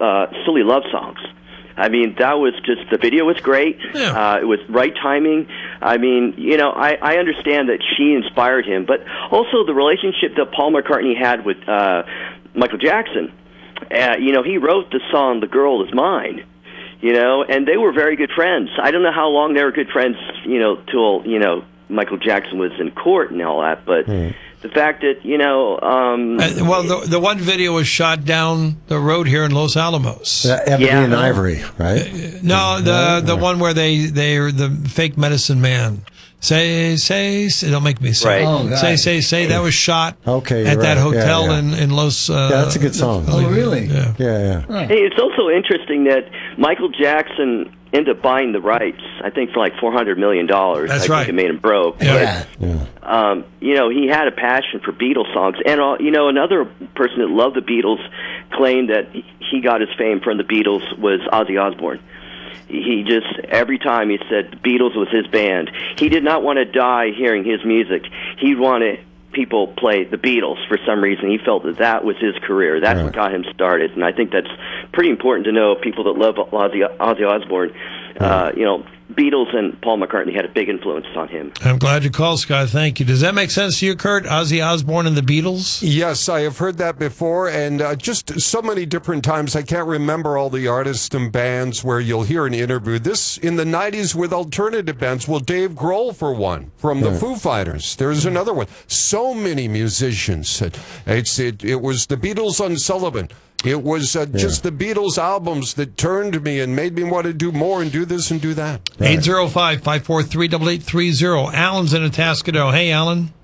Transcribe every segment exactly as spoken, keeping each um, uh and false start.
uh, Silly Love Songs. I mean, that was just, the video was great. Yeah. Uh, it was right timing. I mean, you know, I, I understand that she inspired him, but also the relationship that Paul McCartney had with uh, Michael Jackson. Uh, you know, he wrote the song "The Girl Is Mine," you know, and they were very good friends. I don't know how long they were good friends, you know, till, you know, Michael Jackson was in court and all that, but mm. the fact that, you know... Um, uh, well, the, the one video was shot down the road here in Los Alamos. Uh, Ebony yeah. and Ivory, right? Uh, no, the the one where they, they're the fake medicine man. Say, say, say, don't make me say. Right. Oh, say, say, say, that was shot okay, at that right. hotel yeah, yeah. in, in Los... Uh, yeah, that's a good song. Oh, really? Yeah, yeah. yeah. Huh. Hey, it's also interesting that Michael Jackson ended up buying the rights, I think, for like four hundred million dollars. That's I right. think it made him broke. Yeah. But, yeah. um, you know, he had a passion for Beatles songs. And, uh, you know, another person that loved the Beatles claimed that he got his fame from the Beatles was Ozzy Osbourne. He just, every time he said the Beatles was his band, he did not want to die hearing his music. He wanted people play the Beatles for some reason. He felt that that was his career. That's right. what got him started. And I think that's pretty important to know, people that love Ozzy, Ozzy Osbourne. Uh, you know, Beatles and Paul McCartney had a big influence on him. I'm glad you called, Scott. Thank you. Does that make sense to you, Kurt? Ozzy Osbourne and the Beatles? Yes, I have heard that before, and uh, just so many different times. I can't remember all the artists and bands where you'll hear an interview. This, in the nineties with alternative bands, well, Dave Grohl, for one, from the Foo Fighters. There's another one. So many musicians. It's, it, it was the Beatles on Sullivan. It was uh, just yeah. the Beatles albums that turned me and made me want to do more and do this and do that. Right. eight zero five, five four three, eight eight three zero. Alan's in Atascadero. Hey, Alan.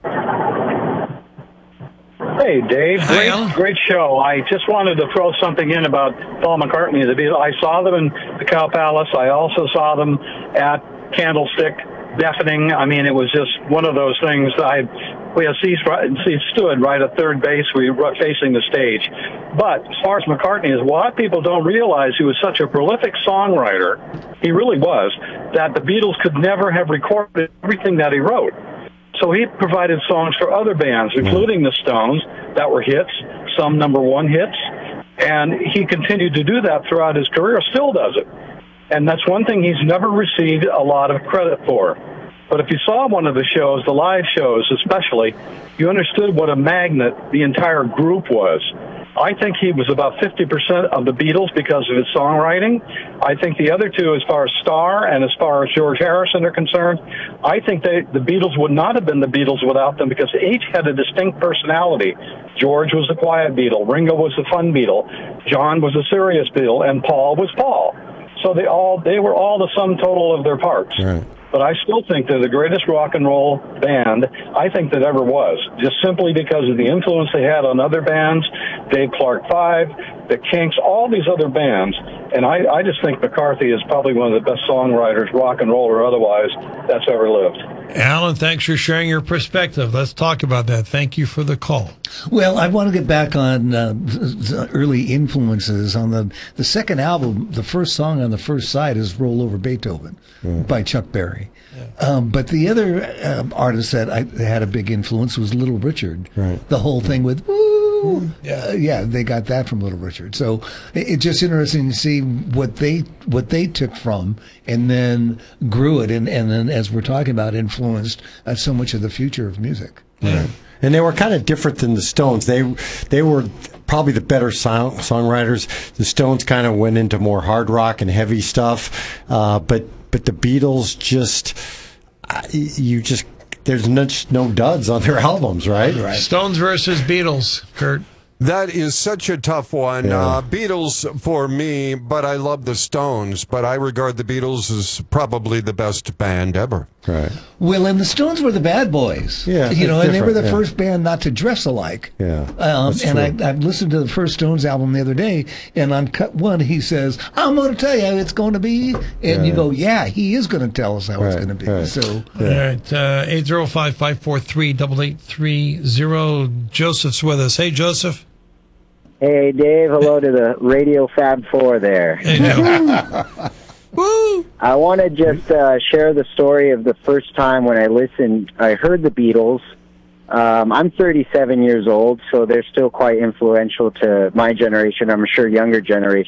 Hey, Dave. Hi, great, Alan. great show. I just wanted to throw something in about Paul McCartney. The Beatles. I saw them in the Cow Palace. I also saw them at Candlestick. Deafening. I mean, it was just one of those things. I we had he stood right at third base. We were facing the stage. But as far as McCartney is, a lot of people don't realize he was such a prolific songwriter. He really was, that the Beatles could never have recorded everything that he wrote. So he provided songs for other bands, including the Stones, that were hits, some number one hits, and he continued to do that throughout his career. Still does it. And that's one thing he's never received a lot of credit for. But if you saw one of the shows, the live shows especially, you understood what a magnet the entire group was. I think he was about fifty percent of the Beatles because of his songwriting. I think the other two, as far as Starr and as far as George Harrison are concerned, I think they, the Beatles would not have been the Beatles without them, because they each had a distinct personality. George was the quiet Beatle, Ringo was the fun Beatle, John was the serious Beatle, and Paul was Paul. So they all they were all the sum total of their parts. Right. But I still think they're the greatest rock and roll band I think that ever was, just simply because of the influence they had on other bands, Dave Clark Five, the Kinks, all these other bands. And I, I just think McCarthy is probably one of the best songwriters, rock and roll or otherwise, that's ever lived. Alan, thanks for sharing your perspective. Let's talk about that. Thank you for the call. Well, I want to get back on uh, early influences. On the, the second album, the first song on the first side is Roll Over Beethoven mm. by Chuck Berry. Yeah. Um, but the other um, artist that I, had a big influence was Little Richard. Right. The whole thing with, woo, yeah. Uh, yeah, they got that from Little Richard. So it, it's just interesting to see what they what they took from and then grew it, and, and then, as we're talking about, influenced uh, so much of the future of music. Yeah. Right. And they were kind of different than the Stones. They they were probably the better song, songwriters. The Stones kind of went into more hard rock and heavy stuff, uh, but but the Beatles just uh, you just there's no, no duds on their albums, right? Right. Stones versus Beatles, Kurt. That is such a tough one. Yeah. Uh, Beatles for me, but I love the Stones. But I regard the Beatles as probably the best band ever. Right. Well, and the Stones were the bad boys. Yeah, you know, it's and they were the different, yeah. first band not to dress alike. Yeah, um, that's and true. I, I listened to the first Stones album the other day, and on cut one he says, "I'm going to tell you how it's going to be," and Yeah. you go, "Yeah, he is going to tell us how it's Right, going to be." right. So, All right, uh, eight zero five, five four three, eight eight three zero. Joseph's with us. Hey, Joseph. Hey, Dave. Hello to the Radio Fab Four there. Hey, Joe. Woo! I want to just uh, share the story of the first time when I listened. I heard the Beatles. Um, I'm thirty-seven years old, so they're still quite influential to my generation. I'm sure younger generation.